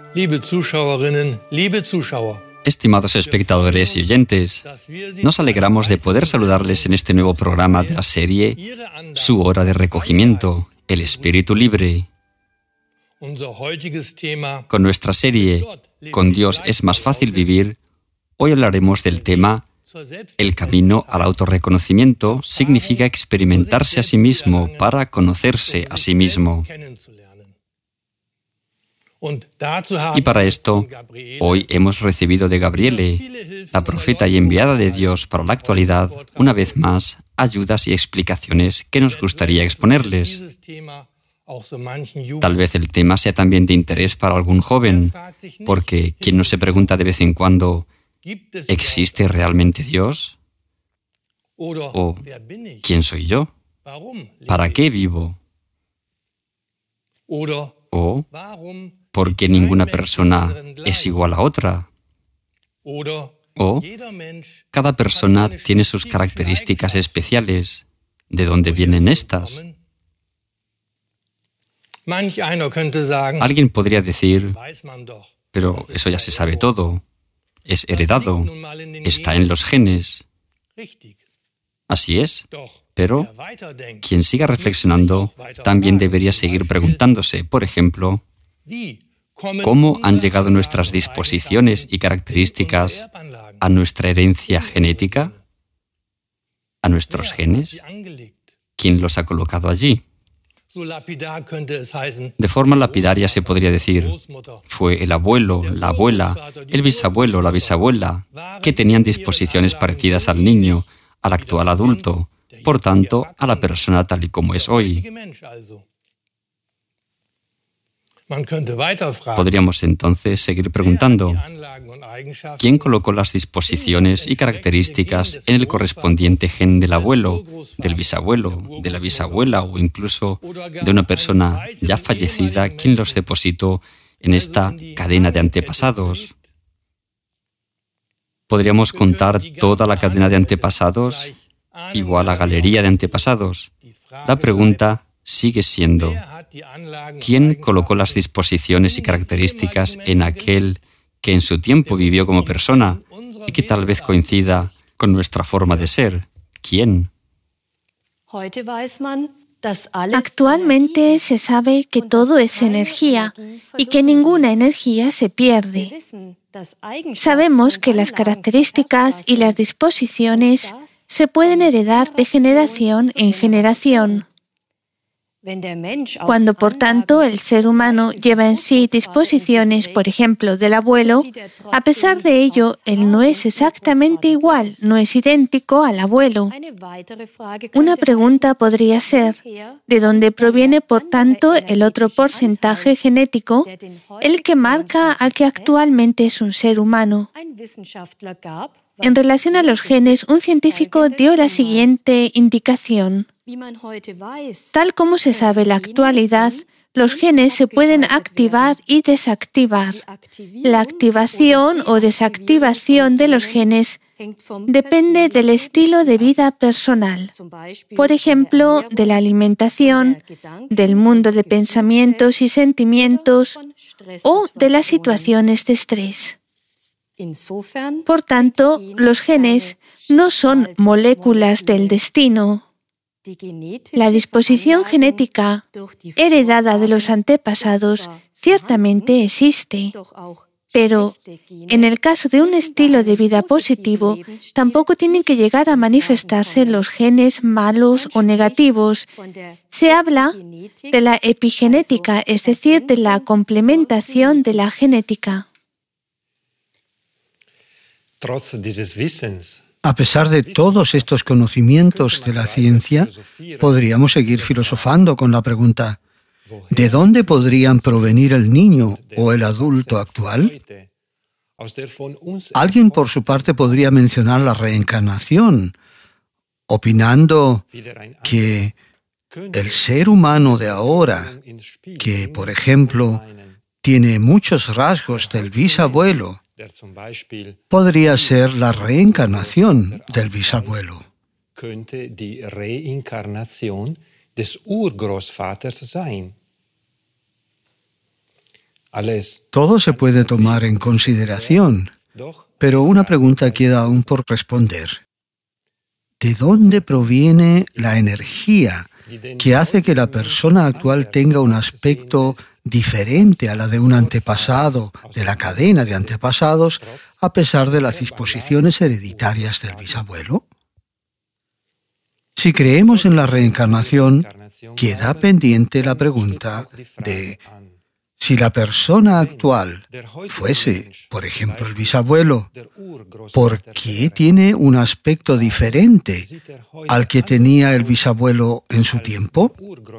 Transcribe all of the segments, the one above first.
Liebe Zuschauerinnen, liebe Zuschauer, Estimados espectadores y oyentes, nos alegramos de poder saludarles en este nuevo programa de la serie Su Hora de Recogimiento, el Espíritu Libre. Con nuestra serie Con Dios es más fácil vivir, hoy hablaremos del tema El camino al autorreconocimiento significa experimentarse a sí mismo para conocerse a sí mismo. Y para esto, hoy hemos recibido de Gabriele, la profeta y enviada de Dios para la actualidad, una vez más, ayudas y explicaciones que nos gustaría exponerles. Tal vez el tema sea también de interés para algún joven, porque ¿quién no se pregunta de vez en cuando, ¿existe realmente Dios? ¿O quién soy yo? ¿Para qué vivo? ¿O por qué ninguna persona es igual a otra? ¿O cada persona tiene sus características especiales? ¿De dónde vienen estas? Alguien podría decir, pero eso ya se sabe todo, es heredado, está en los genes. Así es, pero quien siga reflexionando también debería seguir preguntándose, por ejemplo, ¿cómo han llegado nuestras disposiciones y características a nuestra herencia genética? ¿A nuestros genes? ¿Quién los ha colocado allí? De forma lapidaria se podría decir, fue el abuelo, la abuela, el bisabuelo, la bisabuela, que tenían disposiciones parecidas al niño, al actual adulto, por tanto, a la persona tal y como es hoy. Podríamos entonces seguir preguntando, ¿quién colocó las disposiciones y características en el correspondiente gen del abuelo, del bisabuelo, de la bisabuela o incluso de una persona ya fallecida, quien los depositó en esta cadena de antepasados? ¿Podríamos contar toda la cadena de antepasados igual a galería de antepasados? La pregunta sigue siendo, ¿quién colocó las disposiciones y características en aquel que en su tiempo vivió como persona y que tal vez coincida con nuestra forma de ser? ¿Quién? Actualmente se sabe que todo es energía y que ninguna energía se pierde. Sabemos que las características y las disposiciones se pueden heredar de generación en generación. Cuando, por tanto, el ser humano lleva en sí disposiciones, por ejemplo, del abuelo, a pesar de ello, él no es exactamente igual, no es idéntico al abuelo. Una pregunta podría ser, ¿de dónde proviene, por tanto, el otro porcentaje genético, el que marca al que actualmente es un ser humano? En relación a los genes, un científico dio la siguiente indicación. Tal como se sabe en la actualidad, los genes se pueden activar y desactivar. La activación o desactivación de los genes depende del estilo de vida personal, por ejemplo, de la alimentación, del mundo de pensamientos y sentimientos o de las situaciones de estrés. Por tanto, los genes no son moléculas del destino. La disposición genética heredada de los antepasados ciertamente existe, pero en el caso de un estilo de vida positivo, tampoco tienen que llegar a manifestarse los genes malos o negativos. Se habla de la epigenética, es decir, de la complementación de la genética. A pesar de todos estos conocimientos de la ciencia, podríamos seguir filosofando con la pregunta, ¿de dónde podrían provenir el niño o el adulto actual? Alguien, por su parte, podría mencionar la reencarnación, opinando que el ser humano de ahora, que, por ejemplo, tiene muchos rasgos del bisabuelo, podría ser la reencarnación del bisabuelo. Todo se puede tomar en consideración, pero una pregunta queda aún por responder. ¿De dónde proviene la energía que hace que la persona actual tenga un aspecto diferente a la de un antepasado, de la cadena de antepasados, a pesar de las disposiciones hereditarias del bisabuelo? Si creemos en la reencarnación, queda pendiente la pregunta de si la persona actual fuese, por ejemplo, el bisabuelo, ¿por qué tiene un aspecto diferente al que tenía el bisabuelo en su tiempo?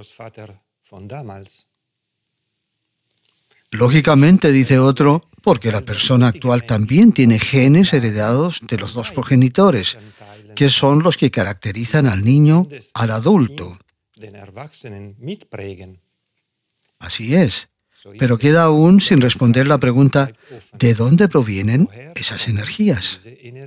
Lógicamente, dice otro, porque la persona actual también tiene genes heredados de los dos progenitores, que son los que caracterizan al niño, al adulto. Así es. Pero queda aún sin responder la pregunta, ¿de dónde provienen esas energías?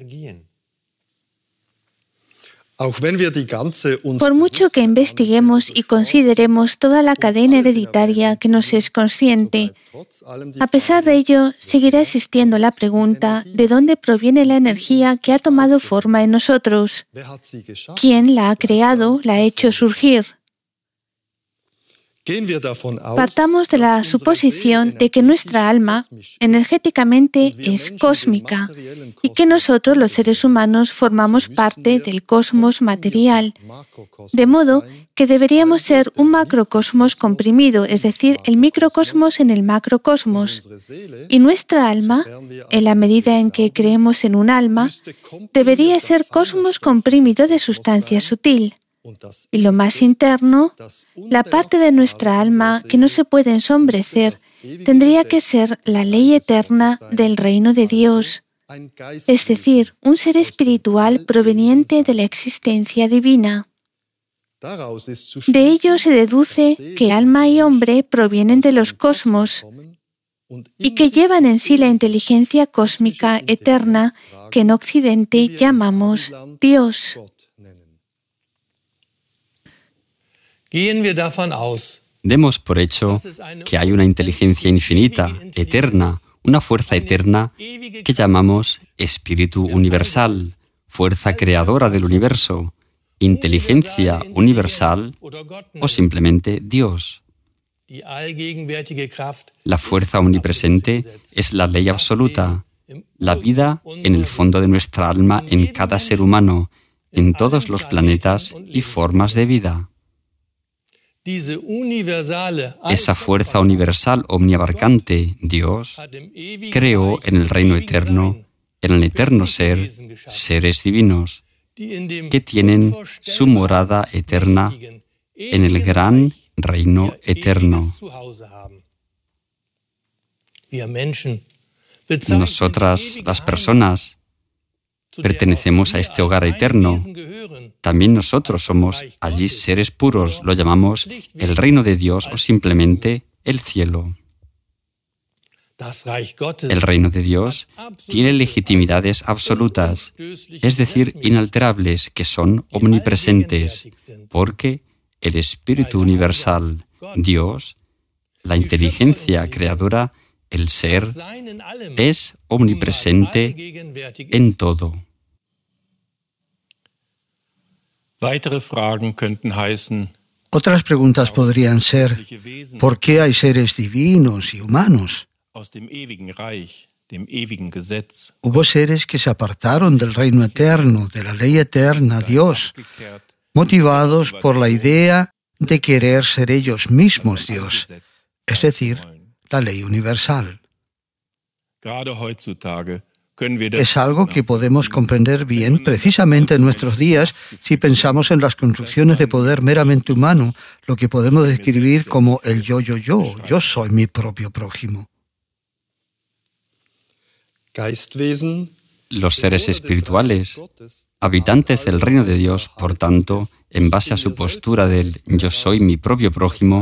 Por mucho que investiguemos y consideremos toda la cadena hereditaria que nos es consciente, a pesar de ello, seguirá existiendo la pregunta de dónde proviene la energía que ha tomado forma en nosotros. ¿Quién la ha creado, la ha hecho surgir? Partamos de la suposición de que nuestra alma energéticamente es cósmica y que nosotros, los seres humanos, formamos parte del cosmos material, de modo que deberíamos ser un macrocosmos comprimido, es decir, el microcosmos en el macrocosmos. Y nuestra alma, en la medida en que creemos en un alma, debería ser cosmos comprimido de sustancia sutil. Y lo más interno, la parte de nuestra alma que no se puede ensombrecer, tendría que ser la ley eterna del reino de Dios, es decir, un ser espiritual proveniente de la existencia divina. De ello se deduce que alma y hombre provienen de los cosmos y que llevan en sí la inteligencia cósmica eterna que en Occidente llamamos Dios. Demos por hecho que hay una inteligencia infinita, eterna, una fuerza eterna que llamamos Espíritu Universal, fuerza creadora del universo, inteligencia universal o simplemente Dios. La fuerza omnipresente es la ley absoluta, la vida en el fondo de nuestra alma en cada ser humano, en todos los planetas y formas de vida. Esa fuerza universal omniabarcante, Dios, creó en el reino eterno, en el eterno ser, seres divinos, que tienen su morada eterna en el gran reino eterno. Nosotras, las personas, pertenecemos a este hogar eterno. También nosotros somos allí seres puros, lo llamamos el reino de Dios o simplemente el cielo. El reino de Dios tiene legitimidades absolutas, es decir, inalterables, que son omnipresentes, porque el Espíritu Universal, Dios, la inteligencia creadora, el ser, es omnipresente en todo. Otras preguntas podrían ser, ¿por qué hay seres divinos y humanos? Hubo seres que se apartaron del reino eterno, de la ley eterna, Dios, motivados por la idea de querer ser ellos mismos Dios, es decir, la ley universal. Es algo que podemos comprender bien precisamente en nuestros días si pensamos en las construcciones de poder meramente humano, lo que podemos describir como el yo soy mi propio prójimo. Los seres espirituales, habitantes del reino de Dios, por tanto, en base a su postura del yo soy mi propio prójimo,